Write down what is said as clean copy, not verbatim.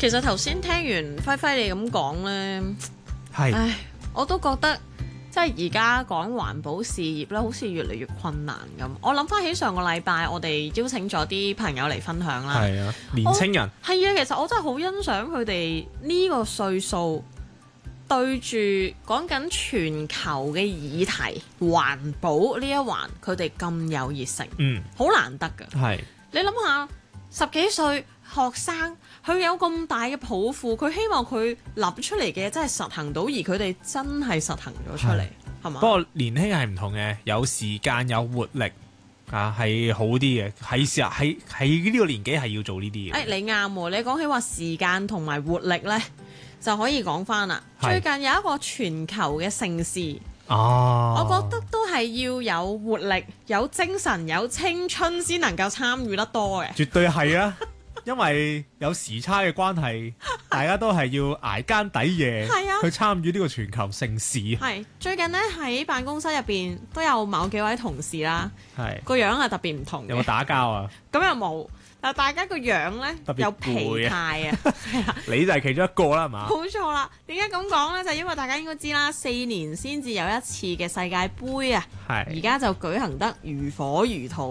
其實頭先聽完輝輝你咁講呢， 係唉，我都覺得即係而家講環保事業咧，好似越嚟越困難咁。我諗翻起上個禮拜，我哋邀請咗啲朋友嚟分享啦。 係啊，年青人係啊，其實我真係好欣賞佢哋呢個歲數對住講緊全球嘅議題環保呢一環，佢哋咁有熱誠，好難得㗎。 係你諗下，十幾歲學生，佢有咁大嘅抱負，佢希望佢諗出嚟嘅真係實行到，而佢哋真係實行咗出嚟，係嘛？ 不過年輕係唔同嘅，有時間有活力啊，係好啲嘅。喺呢個年紀係要做呢啲嘅。 你啱喎！你講起話時間同埋活力呢，就可以講翻啦。 係最近有一個全球嘅盛事， 哦， 我覺得都係要有活力、有精神、有青春先能夠參與得多嘅。 絕對係啊！因為有時差嘅關係，大家都係要捱更抵夜係啊去參與呢個全球盛事。 係最近呢，喺辦公室入邊都有某幾位同事啦， 係個樣係特別唔同嘅。 有冇打交啊？ 咁又冇，但係大家個樣呢， 特別有疲攰態啊，係啊， 你就係其中一個啦，係嘛？ 冇錯啦。點解咁講呢？就係因為大家應該知啦，4年先至有一次嘅世界盃啊， 係而家就舉行得如火如荼